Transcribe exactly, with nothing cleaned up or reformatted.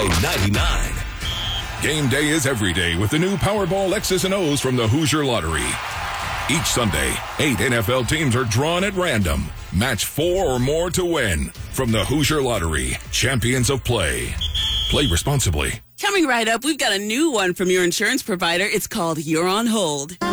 ninety-nine. Game day is every day with the new Powerball X's and O's from the Hoosier Lottery. Each Sunday, eight N F L teams are drawn at random. Match four or more to win. From the Hoosier Lottery, champions of play. Play responsibly. Coming right up, we've got a new one from your insurance provider. It's called You're on Hold.